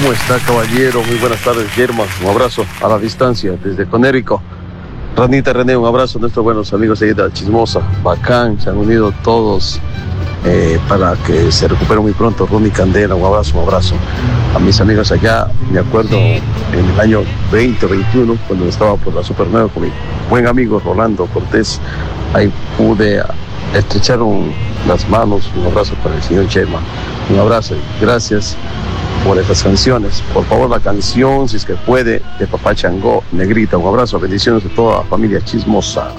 ¿Cómo está, caballero? Muy buenas tardes, Germa. Un abrazo a la distancia desde Conérico. Ranita, René, un abrazo a nuestros buenos amigos de la Chismosa. Bacán, se han unido todos para que se recupere muy pronto. Ronnie Candela, un abrazo. A mis amigos allá, me acuerdo en el año 2021, cuando estaba por la Supernova con mi buen amigo Rolando Cortés. Ahí pude estrechar las manos. Un abrazo para el señor Chema. Un abrazo y gracias por estas canciones. Por favor, la canción, si es que puede, de Papá Changó, Negrita. Un abrazo, bendiciones a toda la familia Chismosa.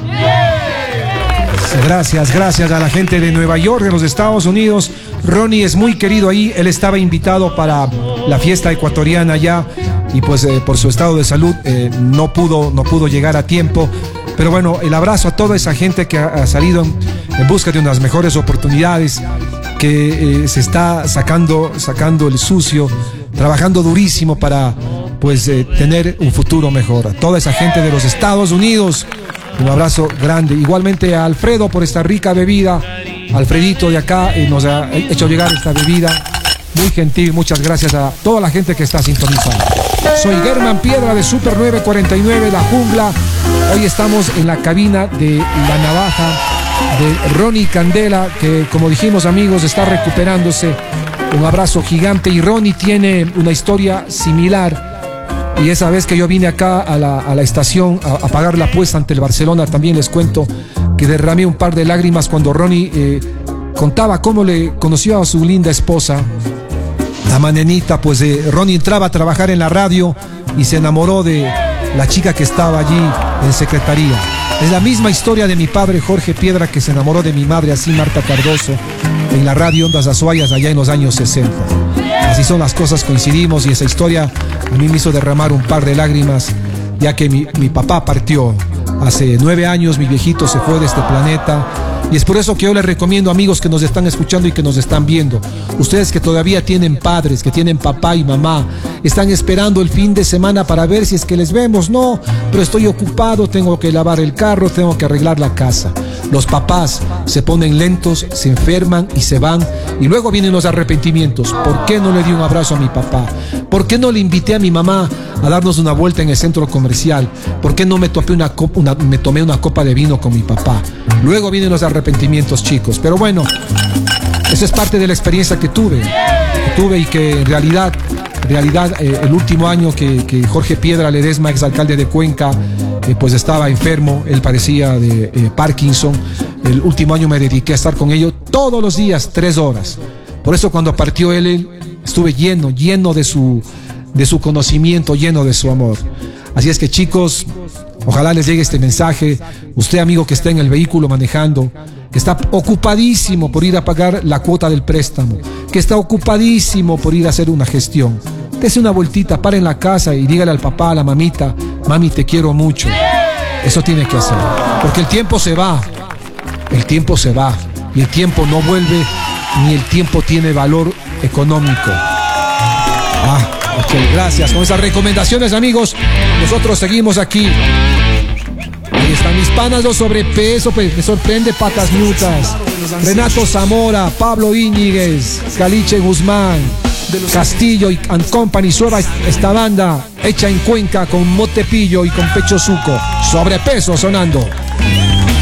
Gracias a la gente de Nueva York, de los Estados Unidos. Ronnie es muy querido ahí. Él estaba invitado para la fiesta ecuatoriana allá y pues por su estado de salud no pudo llegar a tiempo. Pero bueno, el abrazo a toda esa gente que ha salido en busca de unas mejores oportunidades, que se está sacando el sucio, trabajando durísimo para pues tener un futuro mejor. A toda esa gente de los Estados Unidos, un abrazo grande. Igualmente a Alfredo por esta rica bebida. Alfredito de acá nos ha hecho llegar esta bebida. Muy gentil, muchas gracias a toda la gente que está sintonizando. Soy Germán Piedra de Super 949, La Jungla. Hoy estamos en la cabina de La Navaja de Ronnie Candela, que como dijimos, amigos, está recuperándose. Un abrazo gigante. Y Ronnie tiene una historia similar. Y esa vez que yo vine acá a la estación a pagar la apuesta ante el Barcelona, también les cuento que derramé un par de lágrimas cuando Ronnie contaba cómo le conoció a su linda esposa, la Manenita. Pues Ronnie entraba a trabajar en la radio y se enamoró de la chica que estaba allí en secretaría. Es la misma historia de mi padre Jorge Piedra, que se enamoró de mi madre, así Marta Cardoso, en la radio Ondas Azuayas allá en los años 60. Así son las cosas, coincidimos, y esa historia a mí me hizo derramar un par de lágrimas, ya que mi papá partió hace 9 años, mi viejito se fue de este planeta. Y es por eso que yo les recomiendo, amigos que nos están escuchando y que nos están viendo, ustedes que todavía tienen padres, que tienen papá y mamá, están esperando el fin de semana para ver si es que les vemos. No, pero estoy ocupado, tengo que lavar el carro, tengo que arreglar la casa. Los papás se ponen lentos, se enferman y se van, y luego vienen los arrepentimientos. ¿Por qué no le di un abrazo a mi papá? ¿Por qué no le invité a mi mamá a darnos una vuelta en el centro comercial? ¿Por qué no me tomé una copa de vino con mi papá? Luego vienen los arrepentimientos, chicos. Pero bueno, esa es parte de la experiencia que tuve y que en realidad el último año que Jorge Piedra Ledesma, exalcalde de Cuenca, pues estaba enfermo, él padecía de Parkinson. El último año me dediqué a estar con ellos todos los días, 3 horas. Por eso cuando partió él estuve lleno de su conocimiento, lleno de su amor. Así es que, chicos, ojalá les llegue este mensaje. Usted, amigo, que está en el vehículo manejando, que está ocupadísimo por ir a pagar la cuota del préstamo, que está ocupadísimo por ir a hacer una gestión, dése una vueltita, para en la casa y dígale al papá, a la mamita: mami, te quiero mucho. Eso tiene que hacer, porque el tiempo se va y el tiempo no vuelve, ni el tiempo tiene valor económico. Ok, gracias. Con esas recomendaciones, amigos, nosotros seguimos aquí. Ahí están mis panas, los sobrepeso, pues me sorprende Patas Ñutas, Renato Zamora, Pablo Íñiguez, Caliche Guzmán, Castillo y Company. Suena esta banda hecha en Cuenca con Motepillo y con Pecho Suco. Sobrepeso sonando.